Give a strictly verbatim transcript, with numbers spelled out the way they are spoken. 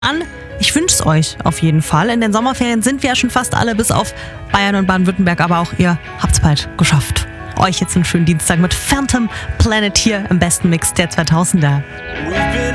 an. Ich wünsche es euch auf jeden Fall. In den Sommerferien sind wir ja schon fast alle, bis auf Bayern und Baden-Württemberg, aber auch ihr habt es bald geschafft. Euch jetzt einen schönen Dienstag mit Phantom Planet hier im besten Mix der zweitausender.